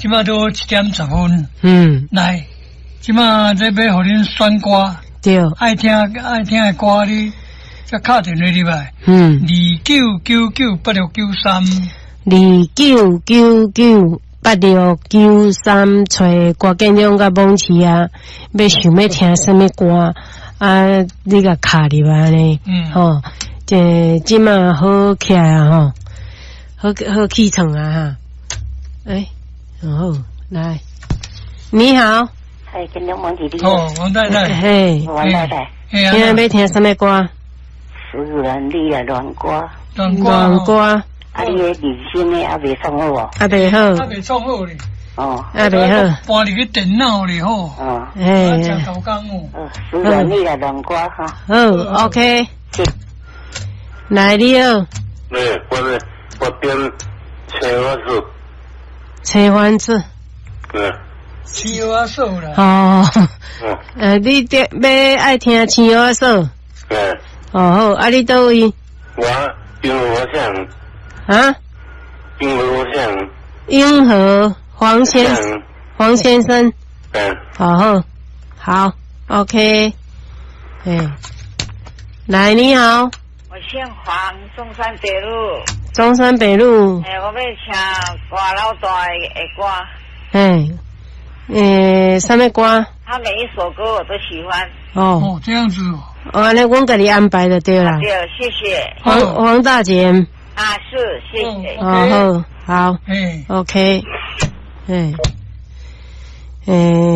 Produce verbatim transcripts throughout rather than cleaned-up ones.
即马都一点十分。 嗯， 来，即马这要互恁选歌。 对。 爱听爱听的歌你，再敲电话入来。 嗯。 二九九九八六九三。 二九九九八六九三，找郭建勇甲蒙奇啊，要想要听什么歌啊？你甲卡入来呢？嗯，吼，这即马好起来啊，吼，好好起床啊哈。哎，好，来，你好。 哎，建勇蒙奇你好。哦，王太太。 嘿。 王太太。 今仔要听什么歌？ 使然你啊，乱歌。 乱歌。 乱歌。 啊，你诶人生诶还未创好无？ 还未好。 还未创好咧。 哦。 还未好。 搬入去电脑里吼。 哦。 哎。 真头工哦。 哦，使然你啊，乱歌哈。 好 ，OK。来，你好。 对，我的我编切花树。 切花树。 对。 切花树啦。 哦。嗯。呃，你得要爱听切花树。 对。 哦好，啊你倒位？ 我因为我想。 啊？ 因为我想。 英和黄先生，黄先生。 嗯。 好好，好 ，OK。哎，来，你好。 我姓黄，中山北路。 中山北路。 哎，我要听瓜老大的歌。 哎，诶，什么歌？ 他每一首歌我都喜欢。 哦。 哦，这样子哦。 哦，那我给你安排的对啦。 对，谢谢。 黄黄大姐。 啊，是，谢谢。 哦，好，好 ，OK， 哎，哎，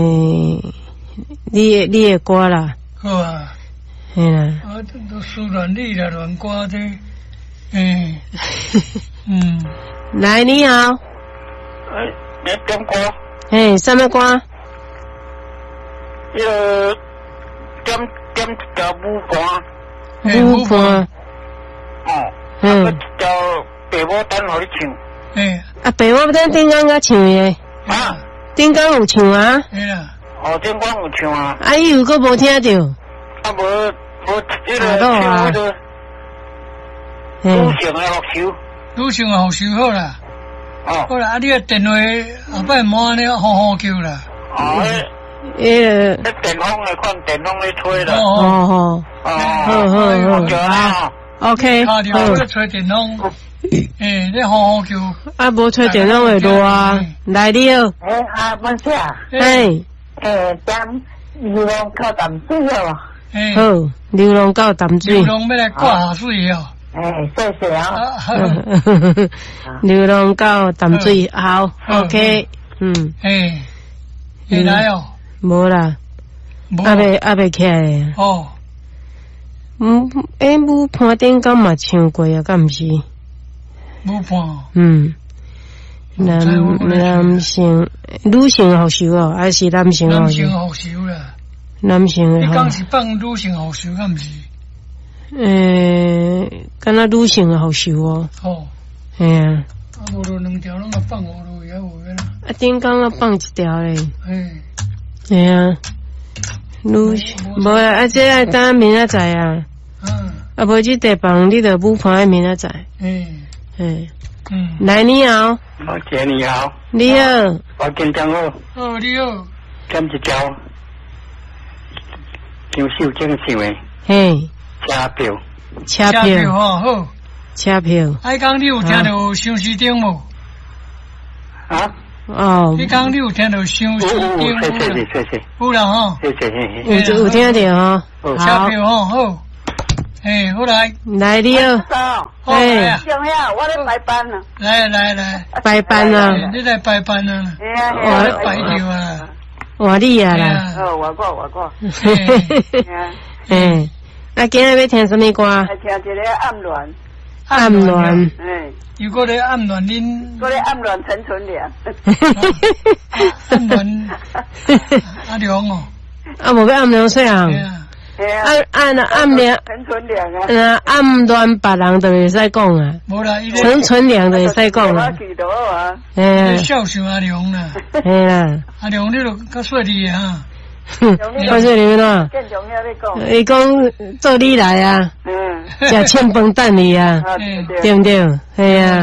你你的歌啦。 好啊。 嘿啦。 啊，都输乱你啦，乱歌的。哎。嗯。 来，你好。 哎，你点歌？ 哎，什么歌？ 那个点点一条舞盘。 舞盘。 哦。 嗯。 一条白牡丹互你唱。 哎。 啊，白牡丹顶工甲唱的。 啊。 顶工有唱啊？ 哎啦。 哦，顶工有唱啊。 啊，伊有个无听着。 啊，无无迄个唱迄个。女性的学手。 女性的学手好啦。 哦。 好啦，啊，你个电话后摆莫安尼呼呼叫啦。 哦。 迄个。 那电风的款，电风咧吹啦。 哦哦。 哦。 好好好。OK， 打电话咧吹电风，诶，咧呼呼叫。 啊，无吹电风会落啊，来你好。 诶，啊，文姐。 诶。 诶，点流浪靠淡水哦。 好，流浪到淡水。 流浪要来挂下水哦。 诶，谢谢啊。 流浪到淡水，好 ，OK， 嗯。 诶，会来哦。 无啦，阿未阿未起来。 哦。 嗯，诶，舞盘顶敢嘛唱过啊？敢毋是？ 舞盘。 嗯。男男性、女性学手哦，还是男性学手？ 男性学手啦。 男性的。 你讲是放女性学手，敢毋是？ 诶，敢若女性的学手哦。 哦。 系啊。 啊，无就两条拢个放下落，也有个啦。 啊，顶工啊放一条咧。 诶。 系啊。女性无啊，啊这爱等明仔载啊。 嗯。 啊，无即地方你着舞盘明仔载。 嗯。 嗯。 嗯。 来，你好。 老姐你好。 你好。 我紧张好。 哦，你好。 点一条。张秀珍唱的。 嘿。 车票。 车票。 车票吼好。 车票。 爱讲你有听到相思顶无？ 啊？ 哦。 你讲你有听到相思顶无？ 谢谢谢谢。 有啦吼。 谢谢谢谢。 有有听到吼。 车票吼好。诶，好来。 来你好。 好来啊。 上呀，我咧排班呢。 来来来。 排班啊。 你来排班啊。 哎呀， 我排掉啊。 换你啊啦。 哦，我过我过。 嘿。啊，今日要听什么歌？ 听一个暗恋。 暗恋。 哎。 如果咧暗恋恁， 我咧暗恋陈存良。 暗恋阿良哦。 啊，无要暗恋谁啊？暗暗暗恋陈存良啊。 呃，暗恋别人就会使讲啊。 无啦， 陈存良就会使讲啊。 哎呀。 笑想阿良啦。 系啦。 阿良你著较帅啲啊。 哼，告诉你们啦，伊讲做你来啊， 嗯， 食欠饭等你啊，对不对？系啊，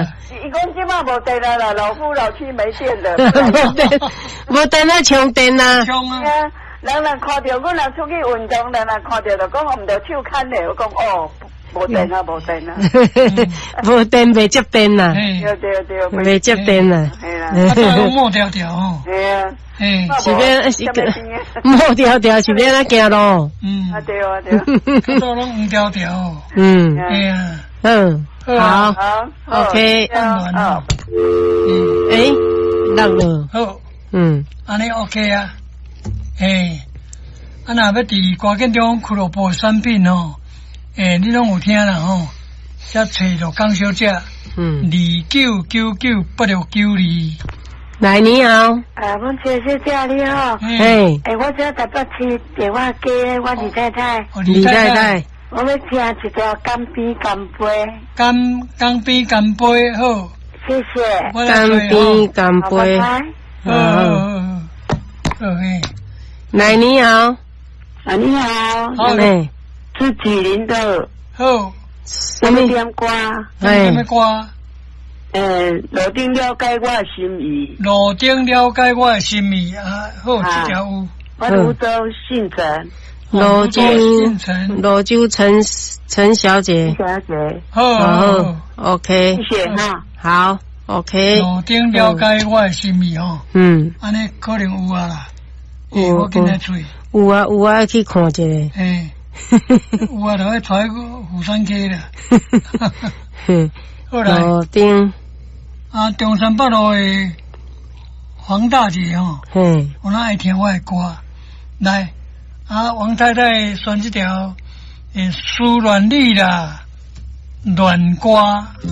伊讲即马无电啊啦，老夫老妻没电的。 无电，无电啊，充电啊。 冲啊！ 人人看到阮若出去运动，人人看到就讲我毋着手牵咧，我讲哦，无电啊，无电啊。 无电未接电啊。 对对对， 未接电啊。 系啦。 啊，都有摸条条哦。 系啊。 嘿， 是要是个摸条条，是要哪行咯？ 嗯。 啊对啊对啊。 都拢五条条。 嗯。 哎呀。 嗯。好。 好。 OK。 好。 嗯。诶，落了。 好。 嗯。 安尼 OK 啊。诶，啊，若要伫歌建中俱乐部产品吼，诶，你拢有听啦吼，则找着江小姐， 嗯， 二九九九八六九二。 来，你好。 啊，阮谢小姐你好。 嘿。 诶，我这台北市电话机，我李太太。 李太太。 我要听一条干杯干杯。 干干杯干杯好。 谢谢。 干杯干杯。 好。 好好好嘿。 来，你好。 啊，你好。 好嘞。 是吉林的。 好。 什么点歌？ 什么歌？ 诶，路顶了解我的心意。 路顶了解我的心意啊！好，这条有。 我泸州姓陈。 泸州泸州陈陈小姐。 小姐。 好好 ，OK。 谢谢哈。 好 ，OK。 路顶了解我的心意哦。 嗯。 安尼可能有啊啦。有我今日吹。 有啊有啊，去看一下。 诶。有啊，就去带个虎山溪啦。好来。 路顶。 啊，中山北路的黄大姐吼， 嘿， 我哪爱听我的歌，来，啊，王太太选这条，诶，苏软丽啦，软歌。